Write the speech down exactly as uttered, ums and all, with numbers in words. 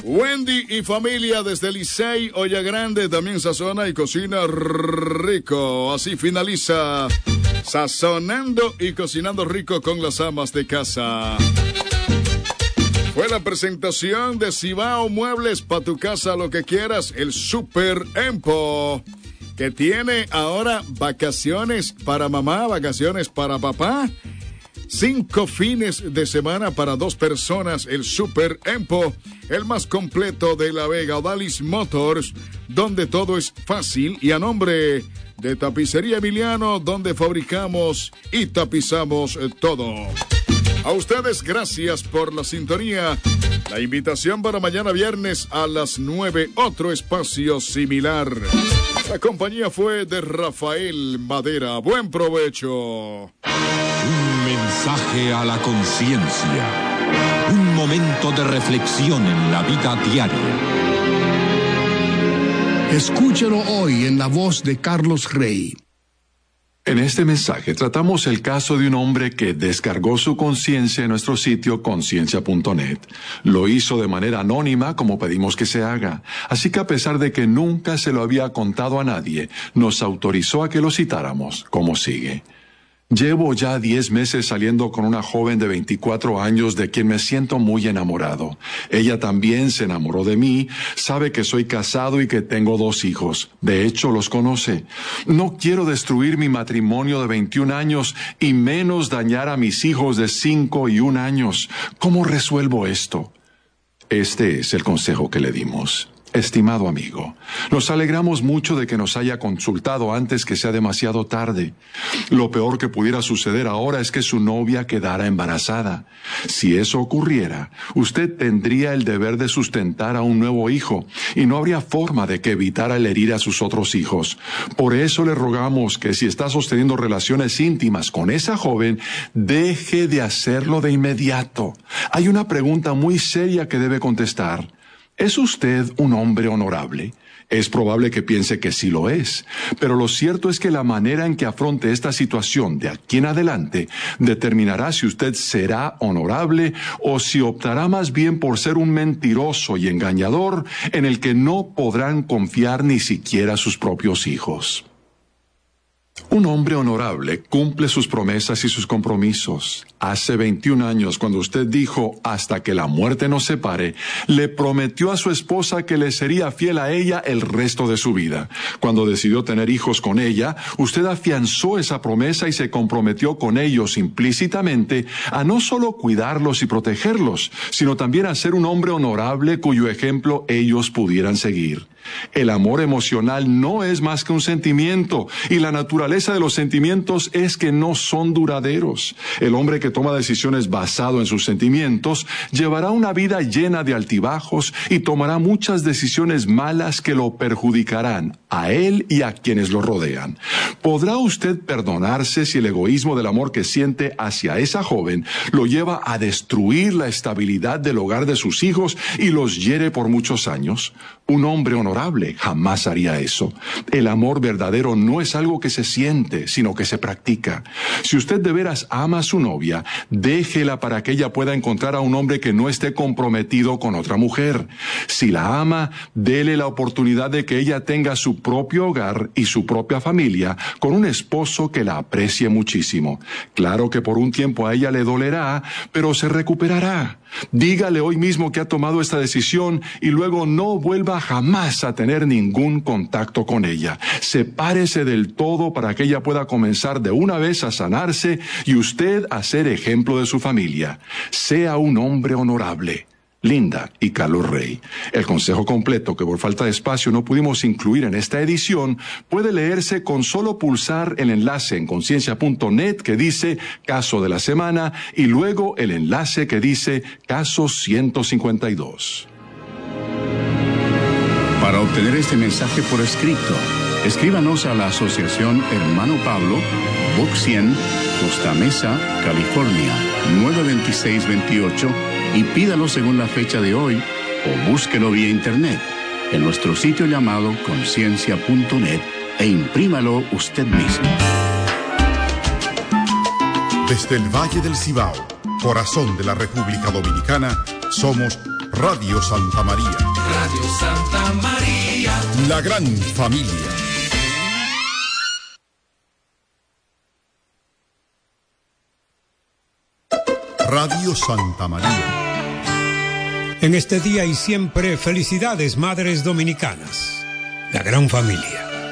Wendy y familia desde Licey, Olla Grande, también sazona y cocina rico. Así finaliza Sazonando y Cocinando Rico con las amas de casa. Fue la presentación de Cibao Muebles para tu casa, lo que quieras, el Super Empo, que tiene ahora vacaciones para mamá, vacaciones para papá. Cinco fines de semana para dos personas, el Super Empo, el más completo de La Vega. Odalis Motors, donde todo es fácil, y a nombre de Tapicería Emiliano, donde fabricamos y tapizamos todo. A ustedes, gracias por la sintonía. La invitación para mañana viernes a las nueve, otro espacio similar. La compañía fue de Rafael Madera. Buen provecho. Un mensaje a la conciencia. Un momento de reflexión en la vida diaria. Escúchelo hoy en la voz de Carlos Rey. En este mensaje tratamos el caso de un hombre que descargó su conciencia en nuestro sitio conciencia punto net. Lo hizo de manera anónima, como pedimos que se haga. Así que a pesar de que nunca se lo había contado a nadie, nos autorizó a que lo citáramos, como sigue. Llevo ya diez meses saliendo con una joven de veinticuatro años de quien me siento muy enamorado. Ella también se enamoró de mí, sabe que soy casado y que tengo dos hijos. De hecho, los conoce. No quiero destruir mi matrimonio de veintiún años y menos dañar a mis hijos de cinco y un años. ¿Cómo resuelvo esto? Este es el consejo que le dimos. Estimado amigo, nos alegramos mucho de que nos haya consultado antes que sea demasiado tarde. Lo peor que pudiera suceder ahora es que su novia quedara embarazada. Si eso ocurriera, usted tendría el deber de sustentar a un nuevo hijo y no habría forma de que evitara el herir a sus otros hijos. Por eso le rogamos que si está sosteniendo relaciones íntimas con esa joven, deje de hacerlo de inmediato. Hay una pregunta muy seria que debe contestar. ¿Es usted un hombre honorable? Es probable que piense que sí lo es, pero lo cierto es que la manera en que afronte esta situación de aquí en adelante determinará si usted será honorable o si optará más bien por ser un mentiroso y engañador en el que no podrán confiar ni siquiera sus propios hijos. Un hombre honorable cumple sus promesas y sus compromisos. Hace veintiún años, cuando usted dijo, hasta que la muerte nos separe, le prometió a su esposa que le sería fiel a ella el resto de su vida. Cuando decidió tener hijos con ella, usted afianzó esa promesa y se comprometió con ellos implícitamente a no solo cuidarlos y protegerlos, sino también a ser un hombre honorable cuyo ejemplo ellos pudieran seguir. El amor emocional no es más que un sentimiento, y la naturaleza de los sentimientos es que no son duraderos. El hombre que toma decisiones basado en sus sentimientos llevará una vida llena de altibajos y tomará muchas decisiones malas que lo perjudicarán a él y a quienes lo rodean. ¿Podrá usted perdonarse si el egoísmo del amor que siente hacia esa joven lo lleva a destruir la estabilidad del hogar de sus hijos y los hiere por muchos años? Un hombre honorable jamás haría eso. El amor verdadero no es algo que se siente, sino que se practica. Si usted de veras ama a su novia, déjela para que ella pueda encontrar a un hombre que no esté comprometido con otra mujer. Si la ama, dele la oportunidad de que ella tenga su propio hogar y su propia familia con un esposo que la aprecie muchísimo. Claro que por un tiempo a ella le dolerá, pero se recuperará. Dígale hoy mismo que ha tomado esta decisión y luego no vuelva jamás a tener ningún contacto con ella. Sepárese del todo para que ella pueda comenzar de una vez a sanarse y usted a ser ejemplo de su familia. Sea un hombre honorable. Linda y Carlos Rey. El consejo completo, que por falta de espacio no pudimos incluir en esta edición, puede leerse con solo pulsar el enlace en conciencia punto net que dice Caso de la Semana y luego el enlace que dice Caso ciento cincuenta y dos. Para obtener este mensaje por escrito, escríbanos a la Asociación Hermano Pablo, Box cien, Costa Mesa, California, nueve dos seis dos ocho, y pídalo según la fecha de hoy o búsquelo vía internet en nuestro sitio llamado conciencia punto net e imprímalo usted mismo. Desde el Valle del Cibao, corazón de la República Dominicana, somos Radio Santa María. Radio Santa María. La gran familia. Radio Santa María. En este día y siempre, felicidades, madres dominicanas. La gran familia.